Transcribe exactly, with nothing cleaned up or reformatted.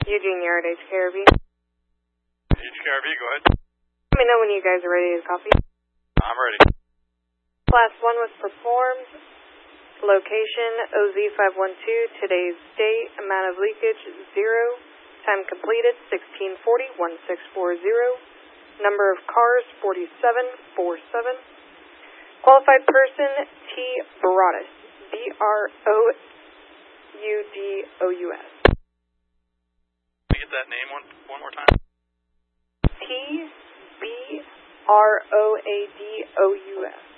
Eugene Yard, H K R V. H K R V, go ahead. Let me know when you guys are ready to copy. I'm ready. Class one was performed. Location O Z five one two. Today's date. Amount of leakage zero. Time completed sixteen forty, sixteen forty. Number of cars forty-seven forty-seven. Qualified person T. Broadus. B R O U D O U S. Can you get that name one one more time? T. B R O A D O U S.